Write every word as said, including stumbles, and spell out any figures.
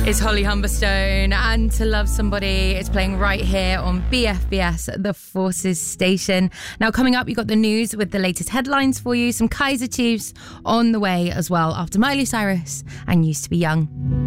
It's Holly Humberstone and To Love Somebody. It's playing right here on B F B S, the Forces station. Now, coming up, you've got the news with the latest headlines for you. Some Kaiser Chiefs on the way as well after Miley Cyrus and Used to Be Young.